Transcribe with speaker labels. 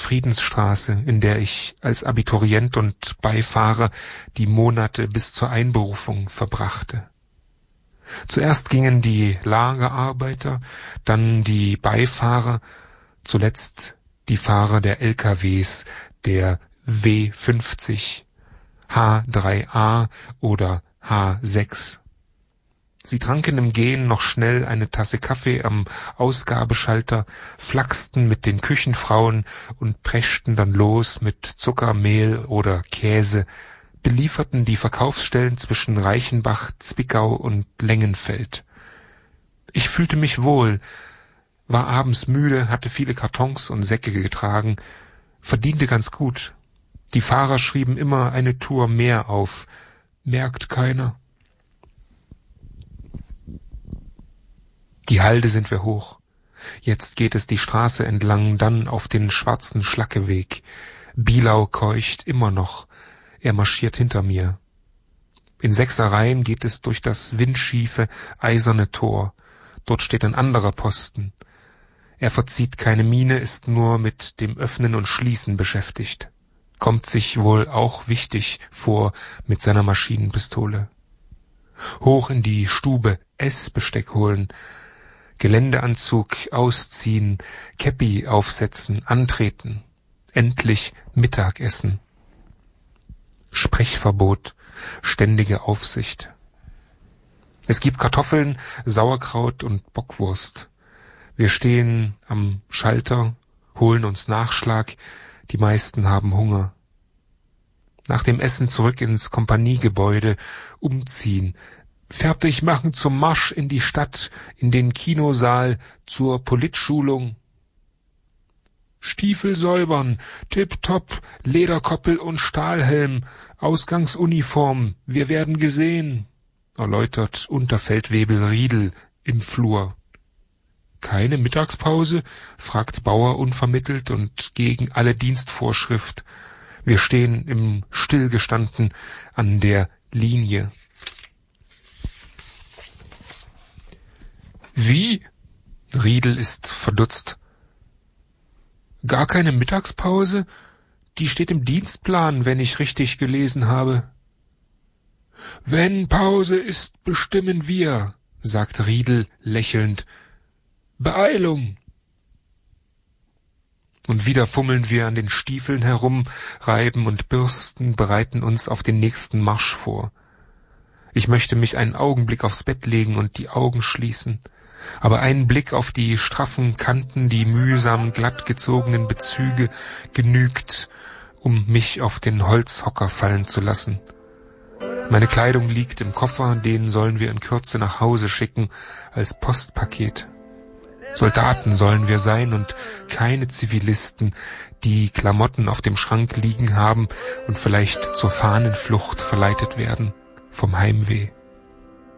Speaker 1: Friedensstraße, in der ich als Abiturient und Beifahrer die Monate bis zur Einberufung verbrachte. Zuerst gingen die Lagerarbeiter, dann die Beifahrer, zuletzt die Fahrer der LKWs, der W50, H3A oder H6. Sie tranken im Gehen noch schnell eine Tasse Kaffee am Ausgabeschalter, flachsten mit den Küchenfrauen und preschten dann los mit Zucker, Mehl oder Käse, belieferten die Verkaufsstellen zwischen Reichenbach, Zwickau und Lengenfeld. Ich fühlte mich wohl, war abends müde, hatte viele Kartons und Säcke getragen, verdiente ganz gut. Die Fahrer schrieben immer eine Tour mehr auf, merkt keiner. Die Halde sind wir hoch. Jetzt geht es die Straße entlang, dann auf den schwarzen Schlackeweg. Bielau keucht immer noch. Er marschiert hinter mir. In 6 Reihen geht es durch das windschiefe, eiserne Tor. Dort steht ein anderer Posten. Er verzieht keine Miene, ist nur mit dem Öffnen und Schließen beschäftigt. Kommt sich wohl auch wichtig vor mit seiner Maschinenpistole. Hoch in die Stube, Essbesteck holen, Geländeanzug ausziehen, Käppi aufsetzen, antreten, endlich Mittagessen. Sprechverbot, ständige Aufsicht. Es gibt Kartoffeln, Sauerkraut und Bockwurst. Wir stehen am Schalter, holen uns Nachschlag, die meisten haben Hunger. Nach dem Essen zurück ins Kompaniegebäude, umziehen, fertig machen zum Marsch in die Stadt, in den Kinosaal, zur Politschulung. Stiefel säubern, tipptopp, Lederkoppel und Stahlhelm, Ausgangsuniform, wir werden gesehen, erläutert Unterfeldwebel Riedel im Flur. Keine Mittagspause? Fragt Bauer unvermittelt und gegen alle Dienstvorschrift. Wir stehen im Stillgestanden an der Linie. Wie? Riedel ist verdutzt. Gar keine Mittagspause? Die steht im Dienstplan, wenn ich richtig gelesen habe. Wenn Pause ist, bestimmen wir, sagt Riedel lächelnd. Beeilung! Und wieder fummeln wir an den Stiefeln herum, reiben und bürsten, bereiten uns auf den nächsten Marsch vor. Ich möchte mich einen Augenblick aufs Bett legen und die Augen schließen. Aber ein Blick auf die straffen Kanten, die mühsam glatt gezogenen Bezüge genügt, um mich auf den Holzhocker fallen zu lassen. Meine Kleidung liegt im Koffer, den sollen wir in Kürze nach Hause schicken, als Postpaket. Soldaten sollen wir sein und keine Zivilisten, die Klamotten auf dem Schrank liegen haben und vielleicht zur Fahnenflucht verleitet werden vom Heimweh.